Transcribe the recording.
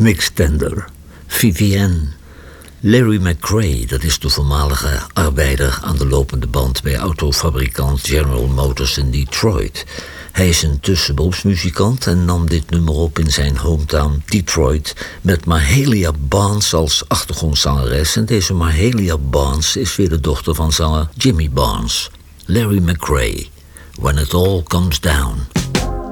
Mick Tender, Vivienne. Larry McRae, dat is de voormalige arbeider aan de lopende band bij autofabrikant General Motors in Detroit. Hij is een tussenberoepsmuzikant en nam dit nummer op in zijn hometown Detroit met Mahalia Barnes als achtergrondzangeres. En deze Mahalia Barnes is weer de dochter van zanger Jimmy Barnes. Larry McRae, When It All Comes Down.